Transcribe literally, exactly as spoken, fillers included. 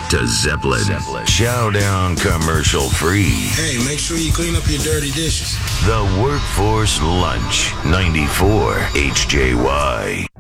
to Zeppelin. Zeppelin. Chow down commercial free. Hey, make sure you clean up your dirty dishes. The Workforce Lunch, ninety-four H J Y.